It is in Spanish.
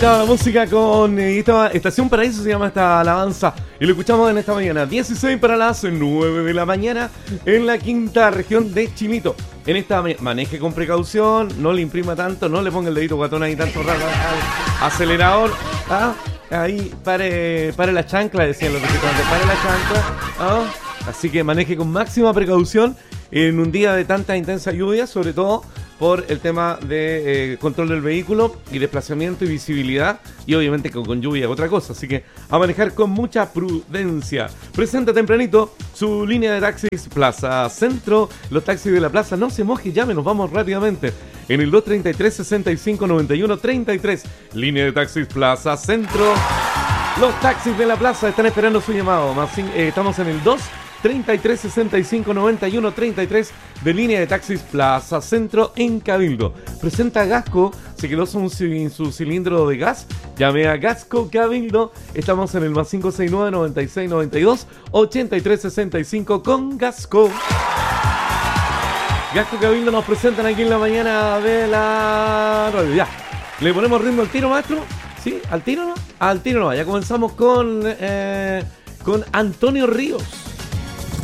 La música con Estación Paraíso se llama esta alabanza y lo escuchamos en esta mañana 16 para las 9 de la mañana en la quinta región de Chimito. En esta maneje con precaución, no le imprima tanto, no le ponga el dedito guatón ahí tanto rato al acelerador. Ahí pare la chancla, decían los visitantes, pare la chancla. Así que maneje con máxima precaución en un día de tanta intensa lluvia, sobre todo por el tema de control del vehículo y desplazamiento y visibilidad, y obviamente con lluvia otra cosa, así que a manejar con mucha prudencia. Presenta tempranito su línea de taxis Plaza Centro, los taxis de la plaza, no se moje, llame, nos vamos rápidamente en el 233-6591-33, línea de taxis Plaza Centro. Los taxis de la plaza están esperando su llamado, estamos en el 233-6591-33 de línea de taxis Plaza Centro en Cabildo. Presenta Gasco, se quedó sin su cilindro de gas. Llame a Gasco Cabildo. Estamos en el más 569-9692-8365 con Gasco. Gasco Cabildo nos presentan aquí en la mañana de la radio. Ya, ¿le ponemos ritmo al tiro, maestro? ¿Sí? ¿Al tiro no? Al tiro no. Ya comenzamos con Antonio Ríos.